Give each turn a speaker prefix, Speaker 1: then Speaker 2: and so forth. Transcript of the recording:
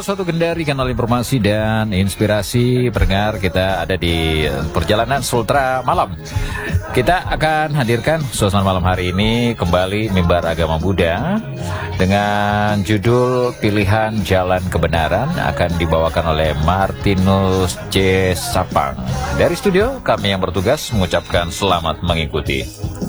Speaker 1: 101 Kendari, kanal informasi dan inspirasi. Pendengar, kita ada di perjalanan Sultra Malam. Kita akan hadirkan suasana malam hari ini kembali Mimbar Agama Buddha dengan judul Pilihan Jalan Kebenaran, akan dibawakan oleh Martinus C. Sapang. Dari studio, kami yang bertugas mengucapkan selamat mengikuti.